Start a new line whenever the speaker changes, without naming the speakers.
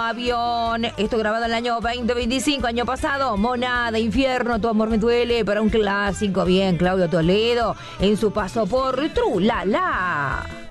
avión. Esto grabado en el año 2025, año pasado. Monada, Infierno, Tu amor me duele, para un clásico. Bien, Claudio Toledo en su paso por Tru La La.